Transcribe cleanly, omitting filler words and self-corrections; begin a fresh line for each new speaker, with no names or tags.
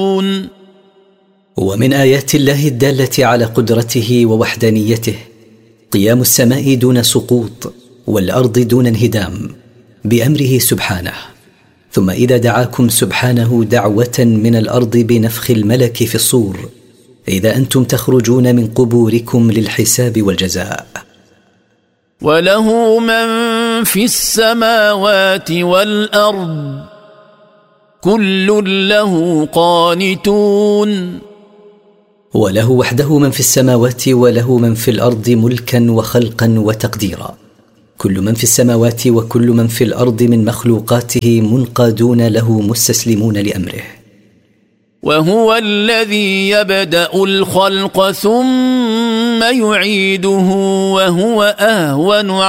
ومن آيات الله الدالة على قدرته ووحدانيته قيام السماء دون سقوط والأرض دون انهدام بأمره سبحانه، ثم إذا دعاكم سبحانه دعوة من الأرض بنفخ الملك في الصور إذا أنتم تخرجون من قبوركم للحساب والجزاء.
وله من في السماوات والأرض كل له قانتون.
وله وحده من في السماوات وله من في الأرض ملكا وخلقا وتقديرا، كل من في السماوات وكل من في الأرض من مخلوقاته منقادون له مستسلمون لأمره.
وهو الذي يبدأ الخلق ثم يعيده وهو أهون